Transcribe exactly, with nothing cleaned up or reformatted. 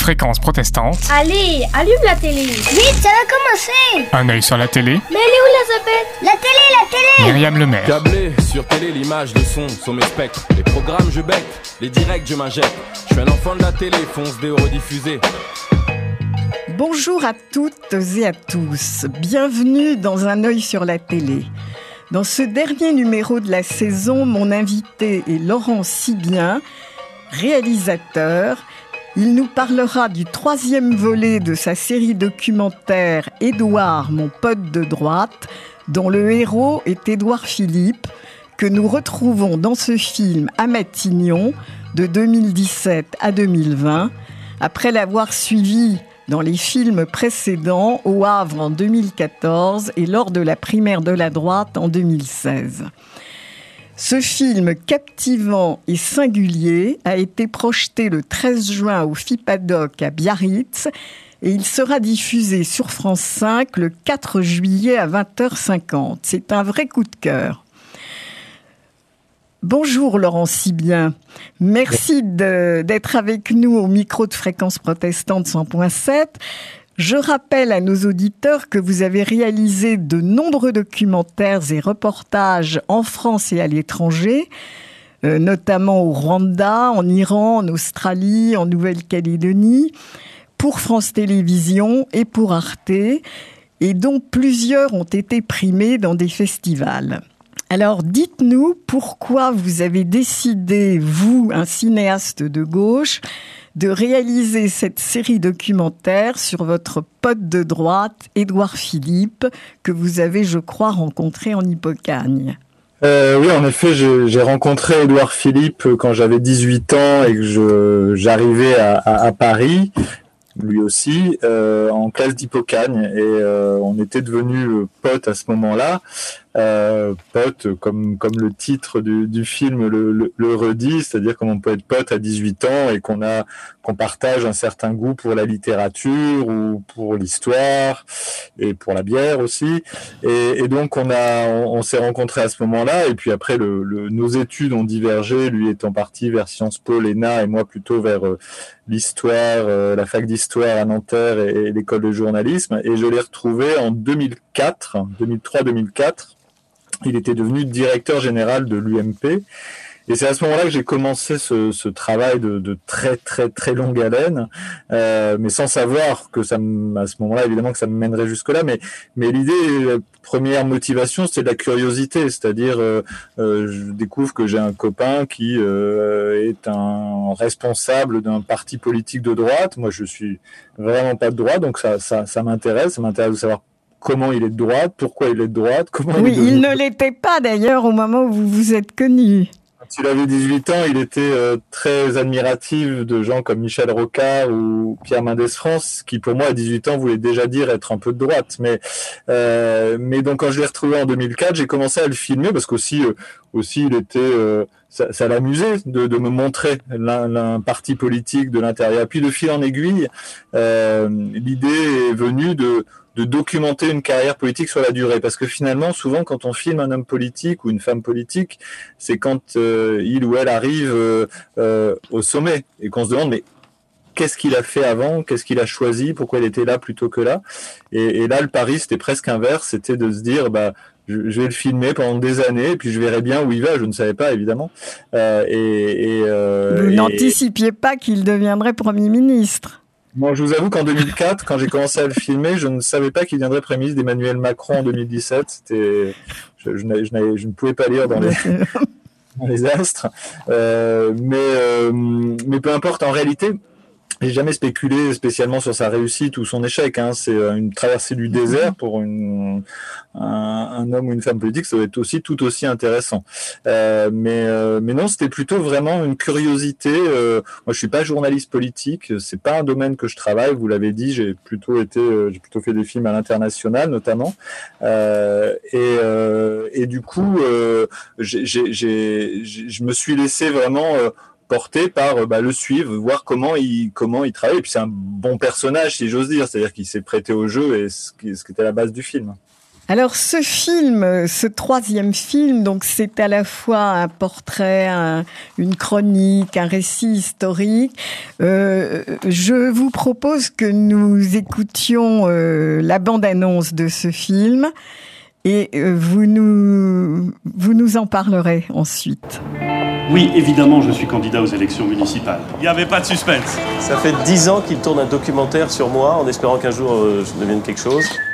Fréquence protestante. Allez, allume la télé. Vite, ça va commencer. Un œil sur la télé. Mais elle est où la zapette? La télé, la télé. Myriam Lemaire. Câblé sur télé, l'image, le son sont mes spectres. Les programmes, je bec, les directs, je m'injecte. Je suis un enfant de la télé, fonce des rediffusés. Bonjour à toutes et à tous. Bienvenue dans Un œil sur la télé. Dans ce dernier numéro de la saison, mon invité est Laurent Sibien, réalisateur. Il nous parlera du troisième volet de sa série documentaire « Édouard, mon pote de droite », dont le héros est Édouard Philippe, que nous retrouvons dans ce film à Matignon de deux mille dix-sept à deux mille vingt, après l'avoir suivi dans les films précédents, au Havre en deux mille quatorze et lors de la primaire de la droite en deux mille seize. Ce film captivant et singulier a été projeté le treize juin au FIPADOC à Biarritz et il sera diffusé sur France cinq le quatre juillet à vingt heures cinquante. C'est un vrai coup de cœur. Bonjour Laurent Sibien, merci de, d'être avec nous au micro de Fréquence protestante cent point sept. Je rappelle à nos auditeurs que vous avez réalisé de nombreux documentaires et reportages en France et à l'étranger, euh, notamment au Rwanda, en Iran, en Australie, en Nouvelle-Calédonie, pour France Télévisions et pour Arte, et dont plusieurs ont été primés dans des festivals. Alors, dites-nous pourquoi vous avez décidé, vous, un cinéaste de gauche, de réaliser cette série documentaire sur votre pote de droite, Édouard Philippe, que vous avez, je crois, rencontré en Hippocagne. Euh, oui, en effet, j'ai, j'ai rencontré Édouard Philippe quand j'avais dix-huit ans et que je, j'arrivais à, à, à Paris, lui aussi, euh, en classe d'Hippocagne. Et euh, on était devenus potes à ce moment-là. Euh, pote, comme comme le titre du, du film le, le, le redit, c'est-à-dire comme on peut être pote à dix-huit ans et qu'on a qu'on partage un certain goût pour la littérature ou pour l'histoire et pour la bière aussi. Et, et donc on a on, on s'est rencontrés à ce moment-là. Et puis après le, le, nos études ont divergé, lui étant parti vers Sciences Po, l'E N A, et moi plutôt vers euh, l'histoire, euh, la fac d'histoire à Nanterre et, et l'école de journalisme. Et je l'ai retrouvé en deux mille quatre, deux mille trois deux mille quatre. Il était devenu directeur général de l'U M P. Et c'est à ce moment-là que j'ai commencé ce, ce travail de, de très, très, très longue haleine, euh, mais sans savoir que ça me, à ce moment-là, évidemment, que ça me mènerait jusque-là. Mais, mais l'idée, la première motivation, c'était de la curiosité. C'est-à-dire, euh, euh, je découvre que j'ai un copain qui euh, est un responsable d'un parti politique de droite. Moi, je suis vraiment pas de droite, donc ça, ça, ça m'intéresse. Ça m'intéresse de savoir comment il est de droite, pourquoi il est de droite, comment oui, il est devenu... il ne l'était pas d'ailleurs au moment où vous vous êtes connus. Quand il avait dix-huit ans, il était euh, très admiratif de gens comme Michel Rocard ou Pierre Mendès France, qui pour moi à dix-huit ans voulait déjà dire être un peu de droite. Mais euh, mais donc quand je l'ai retrouvé en deux mille quatre, j'ai commencé à le filmer parce qu'aussi euh, aussi il était euh, ça, ça l'amusait de, de me montrer l'un, l'un parti politique de l'intérieur. Puis de fil en aiguille, euh, l'idée est venue de de documenter une carrière politique sur la durée. Parce que finalement, souvent, quand on filme un homme politique ou une femme politique, c'est quand euh, il ou elle arrive euh, euh, au sommet et qu'on se demande, mais qu'est-ce qu'il a fait avant? Qu'est-ce qu'il a choisi? Pourquoi il était là plutôt que là? Et, et là, le pari, c'était presque inverse. C'était de se dire, bah, je, je vais le filmer pendant des années et puis je verrai bien où il va. Je ne savais pas, évidemment. Euh, et, et, euh, Vous et... n'anticipiez pas qu'il deviendrait Premier ministre? Moi, je vous avoue qu'en deux mille quatre, quand j'ai commencé à le filmer, je ne savais pas qu'il viendrait Premier ministre d'Emmanuel Macron en deux mille dix-sept. C'était, je, je, n'avais, je, n'avais, je ne pouvais pas lire dans les, dans les astres. Euh, mais, euh, mais peu importe, en réalité, j'ai jamais spéculé spécialement sur sa réussite ou son échec. Hein. C'est une traversée du désert pour une, un, un homme ou une femme politique, ça doit être aussi tout aussi intéressant. Euh, mais, euh, mais non, c'était plutôt vraiment une curiosité. Euh, moi, je suis pas journaliste politique, c'est pas un domaine que je travaille. Vous l'avez dit, j'ai plutôt été, euh, j'ai plutôt fait des films à l'international, notamment. Euh, et, euh, et du coup, euh, j'ai, j'ai, j'ai, je me suis laissé vraiment euh, porté par bah, le suivre, voir comment il comment il travaille. Et puis c'est un bon personnage, si j'ose dire, c'est-à-dire qu'il s'est prêté au jeu et ce qui, ce qui était la base du film. Alors ce film, ce troisième film, donc c'est à la fois un portrait, un, une chronique, un récit historique. Euh, je vous propose que nous écoutions euh, la bande-annonce de ce film et euh, vous nous vous nous en parlerez ensuite. Oui, évidemment, je suis candidat aux élections municipales. Il n'y avait pas de suspense. Ça fait dix ans qu'il tourne un documentaire sur moi, en espérant qu'un jour euh, je devienne quelque chose.